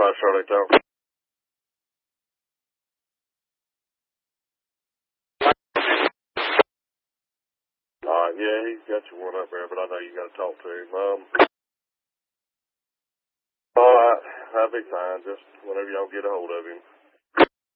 Charlie Tower. Yeah, he's got you one up there, but I know you got to talk to him. All right, that'll be fine. Just whenever y'all get a hold of him.